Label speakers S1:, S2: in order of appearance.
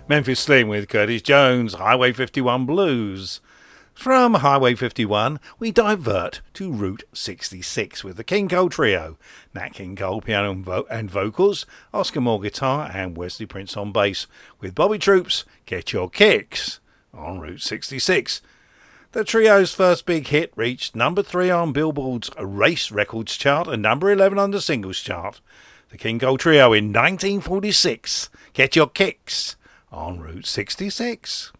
S1: Memphis Slim with Curtis Jones, Highway 51 Blues. From Highway 51, we divert to Route 66 with the King Cole Trio. Nat King Cole piano and vocals, Oscar Moore guitar and Wesley Prince on bass, with Bobby Troops, Get Your Kicks, on Route 66. The trio's first big hit reached number 3 on Billboard's Race Records chart and number 11 on the singles chart. The King Cole Trio in 1946, Get Your Kicks, on Route 66.